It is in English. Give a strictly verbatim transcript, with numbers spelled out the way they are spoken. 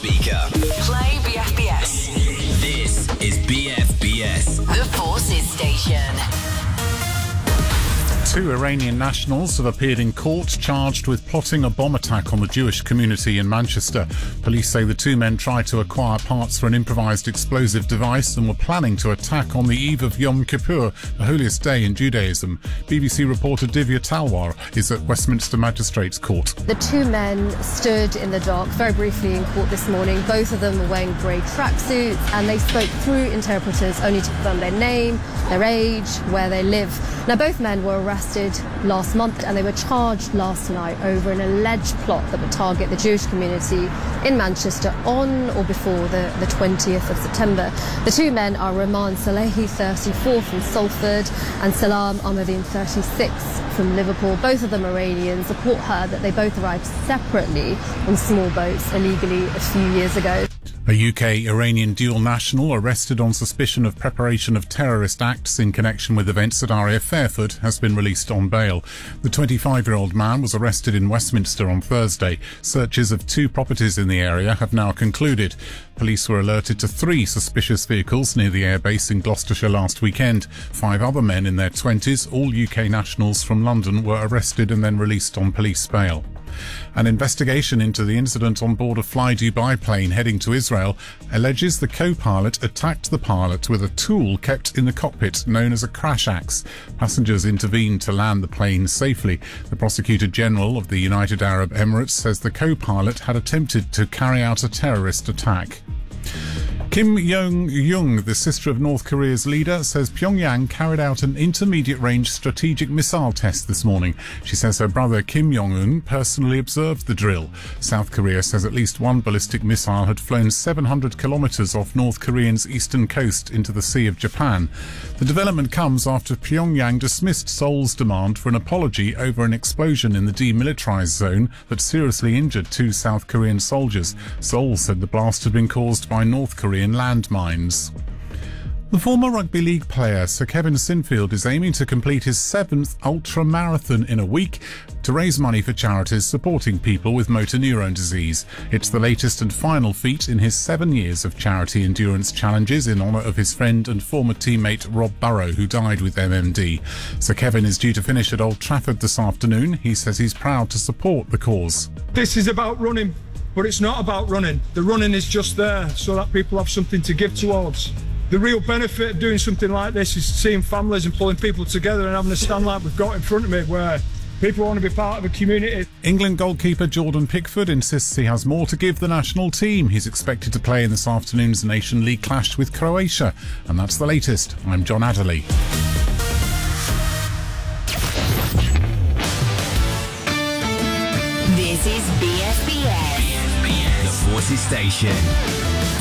speaker. Play B F B S. This is B F B S. The Forces Station. Two Iranian nationals have appeared in court charged with plotting a bomb attack on the Jewish community in Manchester. Police say the two men tried to acquire parts for an improvised explosive device and were planning to attack on the eve of Yom Kippur, the holiest day in Judaism. B B C reporter Divya Talwar is at Westminster Magistrates Court. The two men stood in the dock very briefly in court this morning. Both of them were wearing grey tracksuits, and they spoke through interpreters only to confirm their name, their age, where they live. Now, both men were arrested last month and they were charged last night over an alleged plot that would target the Jewish community in Manchester on or before the, the twentieth of September. The two men are Roman Salehi, thirty-four, from Salford, and Salam Ahmadine, thirty-six, from Liverpool. Both of them Iranians. The court heard that they both arrived separately on small boats illegally a few years ago. A U K-Iranian dual national arrested on suspicion of preparation of terrorist acts in connection with events at R A F Fairford has been released on bail. The twenty-five-year-old man was arrested in Westminster on Thursday. Searches of two properties in the area have now concluded. Police were alerted to three suspicious vehicles near the airbase in Gloucestershire last weekend. Five other men in their twenties, all U K nationals from London, were arrested and then released on police bail. An investigation into the incident on board a Fly Dubai plane heading to Israel alleges the co-pilot attacked the pilot with a tool kept in the cockpit known as a crash axe. Passengers intervened to land the plane safely. The Prosecutor General of the United Arab Emirates says the co-pilot had attempted to carry out a terrorist attack. Kim Jong-un, the sister of North Korea's leader, says Pyongyang carried out an intermediate-range strategic missile test this morning. She says her brother Kim Jong-un personally observed the drill. South Korea says at least one ballistic missile had flown seven hundred kilometres off North Korea's eastern coast into the Sea of Japan. The development comes after Pyongyang dismissed Seoul's demand for an apology over an explosion in the demilitarised zone that seriously injured two South Korean soldiers. Seoul said the blast had been caused by North Korean landmines. The former rugby league player Sir Kevin Sinfield is aiming to complete his seventh ultra-marathon in a week to raise money for charities supporting people with motor neurone disease. It's the latest and final feat in his seven years of charity endurance challenges in honour of his friend and former teammate Rob Burrow, who died with M M D. Sir Kevin is due to finish at Old Trafford this afternoon. He says he's proud to support the cause. This is about running, but it's not about running. The running is just there so that people have something to give towards. The real benefit of doing something like this is seeing families and pulling people together and having a stand like we've got in front of me, where people want to be part of a community. England goalkeeper Jordan Pickford insists he has more to give the national team. He's expected to play in this afternoon's Nation League clash with Croatia. And that's the latest. I'm John Adderley. This is B F B S. The Forces Station.